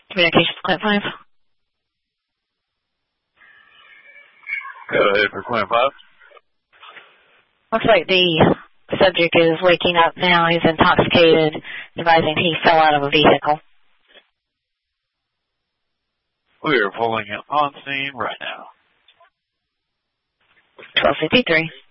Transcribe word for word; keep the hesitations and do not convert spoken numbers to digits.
Communications Client five. Go ahead for Client five. Looks like the subject is waking up now. He's intoxicated, advising he fell out of a vehicle. We are pulling him on scene right now. twelve fifty-three.